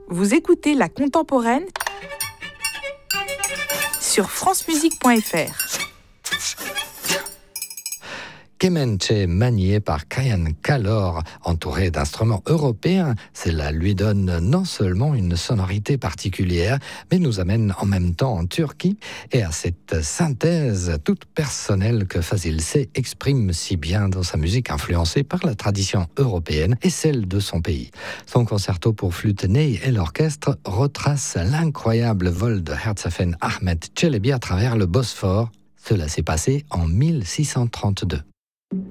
Vous écoutez La Contemporaine sur francemusique.fr. Kemenche, manié par Kayan Kalor, entouré d'instruments européens, cela lui donne non seulement une sonorité particulière, mais nous amène en même temps en Turquie et à cette synthèse toute personnelle que Fazil Say exprime si bien dans sa musique influencée par la tradition européenne et celle de son pays. Son concerto pour flûte ney et l'orchestre retrace l'incroyable vol de Herzefen Ahmet Çelebi à travers le Bosphore. Cela s'est passé en 1632.